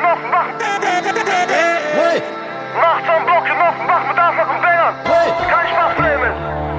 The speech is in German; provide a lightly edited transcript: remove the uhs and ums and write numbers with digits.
Hey! Nachts am Block gelaufen, wach mit Anfang und Bängern. Hey! Kein Spaß, Flamen.